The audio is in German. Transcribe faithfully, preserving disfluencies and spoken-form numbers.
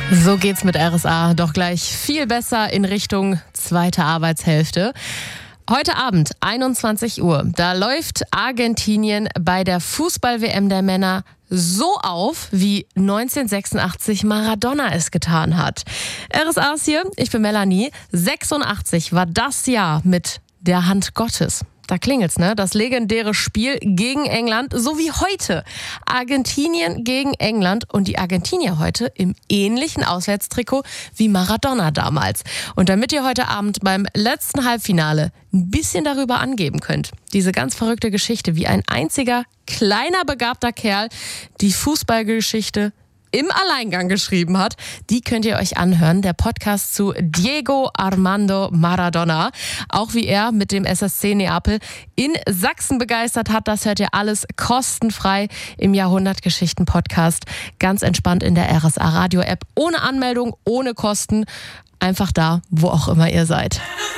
So geht's mit R S A doch gleich viel besser in Richtung zweite Arbeitshälfte. Heute Abend, einundzwanzig Uhr, da läuft Argentinien bei der Fußball-W M der Männer so auf, wie neunzehnhundertsechsundachtzig Maradona es getan hat. R S A ist hier, ich bin Melanie. sechsundachtzig war das Jahr mit der Hand Gottes. Da klingelt's, ne? Das legendäre Spiel gegen England, so wie heute. Argentinien gegen England und die Argentinier heute im ähnlichen Auswärtstrikot wie Maradona damals. Und damit ihr heute Abend beim letzten Halbfinale ein bisschen darüber angeben könnt, diese ganz verrückte Geschichte, wie ein einziger kleiner begabter Kerl die Fußballgeschichte im Alleingang geschrieben hat, die könnt ihr euch anhören. Der Podcast zu Diego Armando Maradona. Auch wie er mit dem S S C Neapel in Sachsen begeistert hat, das hört ihr alles kostenfrei im Jahrhundertgeschichten-Podcast. Ganz entspannt in der R S A Radio-App. Ohne Anmeldung, ohne Kosten. Einfach da, wo auch immer ihr seid.